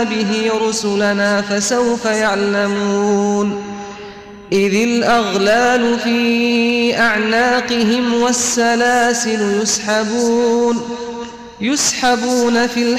به رسلنا فسوف يعلمون إذ الأغلال في أعناقهم والسلاسل يسحبون في